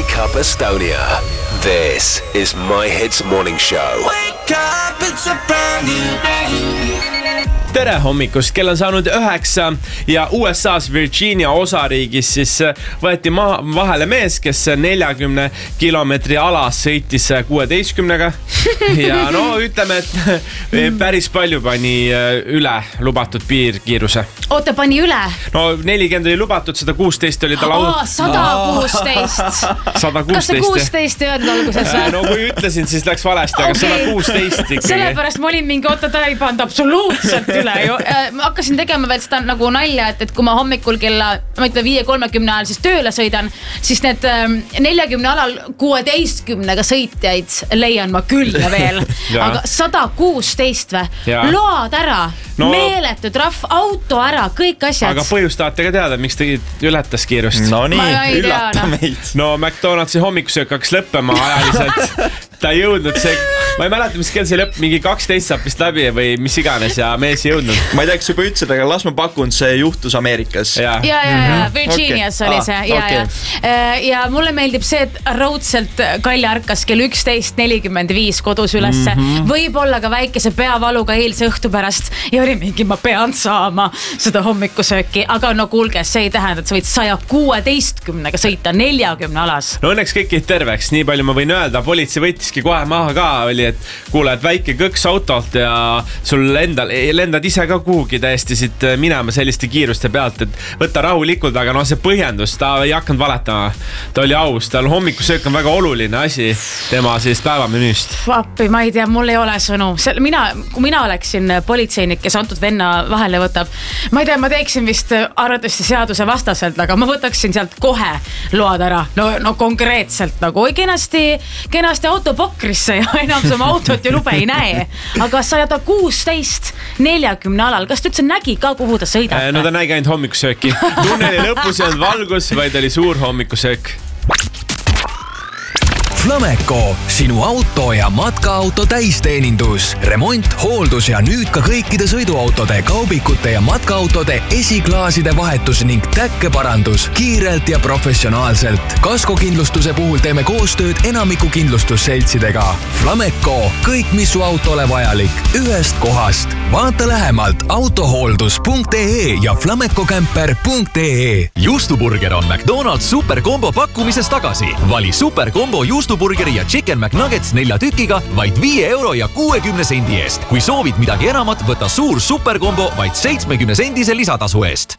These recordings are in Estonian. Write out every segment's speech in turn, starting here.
Wake Up Estonia. This is My Hits Morning Show. Wake up, it's a brand new day. Tere hommikust, kell on saanud 9 ja USA's Virginia osariigis siis võeti vahele mees, kes 40 kilomeetri alas sõitis 16-ga ja no ütleme, et päris palju pani üle lubatud piirkiiruse. Oota, pani üle? No 40 oli lubatud, 116 oli ta lauda. 116. 116. Kas see 16 ei olnud alguses? No kui ütlesin, siis läks valesti, aga 116 ikkagi. Sellepärast ma olin mingi, oota, ta ei pannud absoluutselt üle ju. Ma hakkasin tegema veel seda nagu nalja, et kui ma hommikul kella 5:30 ajal siis tööle sõidan, siis need 40 alal 16-ga sõitjaid leian ma küll veel. Aga 116 või? Load ära, meeletu trahv, auto ära, kõik asjad. Aga põhjust tahate ka teada, miks tegi ületas kiirust? No nii, üllata meid. No McDonaldsi hommikusöök hakkas lõppema ajaliselt. Ta ei jõudnud see, ma ei mäleta, mis kell see lõpp, mingi 12 saab vist läbi või mis iganes ja mees ei jõudnud. Ma ei tea, kas juba ütlesid, aga las ma pakun, see juhtus Ameerikas. Ja, Virginias oli see. Ja mulle meeldib see, et raudselt Kalja ärkas kell 11:45 kodus ülesse. Võib-olla ka väikese peavaluga eilse õhtu pärast ja oli mingi, ma pean saama seda hommikusööki. Aga no kuulge, see ei tähenda, et sa võid 116-ga sõita 40 alas. No õnneks kõik jäid terveks, nii palju ma võin öelda. Politsei võttiski kohe maha ka, oli, et kuule, et väike kõks autolt ja sul lendad ise ka kuhugi täiesti siit minema selliste kiiruste pealt, et võtta rahulikult, aga no see põhjendus, ta ei hakanud valetama. Ta oli aus, tal hommikusöök on väga oluline asi tema sellist päevamenüüst. Appi, ma ei tea, mul ei ole sõnu. Kui mina oleksin politseinik, kes antud venna vahele võtab, ma ei tea, ma teeksin vist arvatavasti seaduse vastaselt, aga ma võtaksin sealt kohe load ära. No konkreetselt nagu kenasti autopokrisse ja enam sama autot ja lube ei näe. Aga 116 40 alal, kas ta üldse nägi ka, kuhu ta sõidab? No ta nägi ainult hommikusööki. Tunneli lõpus ei olnud valgus, vaid oli suur hommikusöök. Flameco, sinu auto ja matkaauto täisteenindus, remont, hooldus ja nüüd ka kõikide sõiduautode, kaubikute ja matkaautode esiklaaside vahetus ning täkkeparandus kiirelt ja professionaalselt. Kaskokindlustuse puhul teeme koostööd enamiku kindlustusseltsidega. Flameco, kõik mis su autole vajalik, ühest kohast. Vaata lähemalt autohooldus.ee ja flamecocamper.ee. Juustuburger on McDonald's superkombo pakkumises tagasi. Vali superkombo juustuburgeri ja Chicken McNuggets 4 tükiga vaid €5.60 eest. Kui soovid midagi enamat, võta suur superkombo vaid 70 sendise lisatasu eest.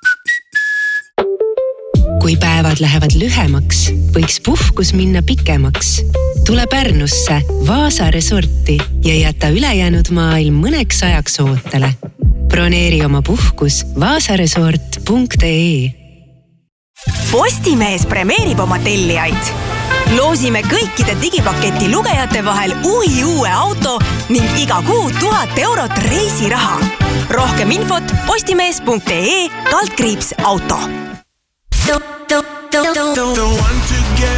Kui päevad lähevad lühemaks, võiks puhkus minna pikemaks. Tule Pärnusse Vaasa resorti ja jäta ülejäänud maailm mõneks ajaks ootele. Broneeri oma puhkus vaasaresort.ee. Postimees premeerib oma tellijaid. Loosime kõikide digipaketi lugejate vahel uue auto ning iga kuu 1000 eurot reisiraha. Rohkem infot postimees.ee/auto.